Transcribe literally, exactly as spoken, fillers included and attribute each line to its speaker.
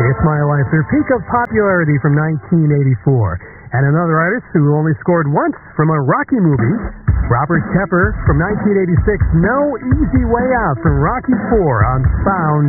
Speaker 1: It's My Life, their peak of popularity from nineteen eighty-four. And another artist who only scored once from a Rocky movie, Robert Tepper from nineteen eighty-six, No Easy Way Out from Rocky four on Found